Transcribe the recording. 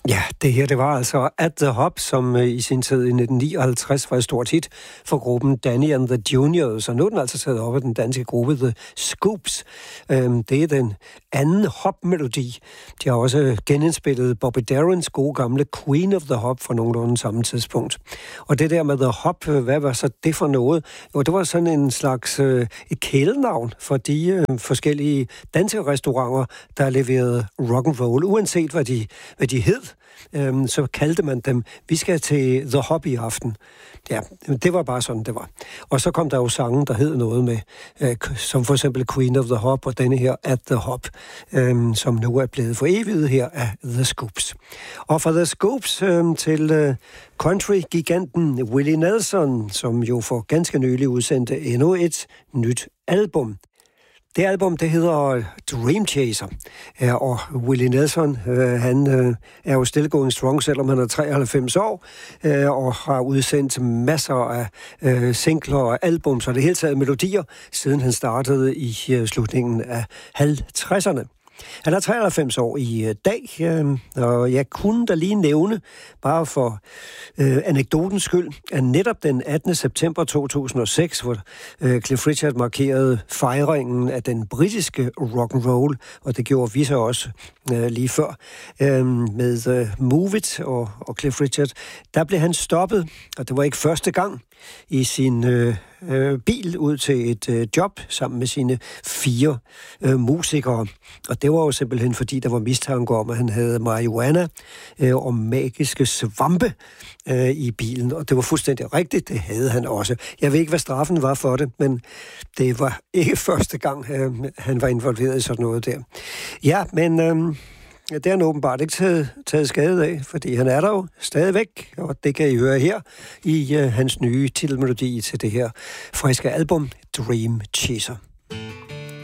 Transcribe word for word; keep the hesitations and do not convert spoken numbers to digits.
Ja, det her, det var altså At the Hop, som i sin tid i nitten nioghalvtreds var et stort hit for gruppen Danny and the Juniors, og nu er den altså taget op af den danske gruppe The Scoops. Det er den anden hop-melodi. De har også genindspillet Bobby Darons gode gamle Queen of the Hop fra nogenlunde samme tidspunkt. Og det der med The Hop, hvad var så det for noget? Jo, det var sådan en slags et kælenavn for de forskellige danske restauranter, der leverede rock'n'roll, uanset hvad de, hvad de hed. Øhm, så kaldte man dem, vi skal til The Hop i aften. Ja, det var bare sådan, det var. Og så kom der jo sangen, der hed noget med, øh, som for eksempel Queen of the Hop, og denne her At the Hop, øh, som nu er blevet for evigt her af The Scoops. Og fra The Scoops øh, til øh, country-giganten Willie Nelson, som jo for ganske nylig udsendte endnu et nyt album. Det album, det hedder Dream Chaser, ja, og Willie Nelson, øh, han øh, er jo still going strong, selvom han er treoghalvfems år, øh, og har udsendt masser af øh, singler og albums, og det hele taget melodier, siden han startede i øh, slutningen af halvtredserne. Han er treoghalvfems år i dag, øh, og jeg kunne da lige nævne, bare for øh, anekdotens skyld, at netop den attende september to tusind og seks, hvor øh, Cliff Richard markerede fejringen af den britiske rock'n'roll, og det gjorde vi så også øh, lige før, øh, med øh, Move It og, og Cliff Richard, der blev han stoppet, og det var ikke første gang, i sin øh, øh, bil ud til et øh, job sammen med sine fire øh, musikere. Og det var jo simpelthen fordi, der var mistanke om, at han havde marihuana øh, og magiske svampe øh, i bilen. Og det var fuldstændig rigtigt, det havde han også. Jeg ved ikke, hvad straffen var for det, men det var ikke første gang, øh, han var involveret i sådan noget der. Ja, men... Øh, Ja, det har han åbenbart ikke taget, taget skade af, fordi han er der jo stadigvæk, og det kan I høre her i uh, hans nye titelmelodi til det her friske album, Dream Chaser.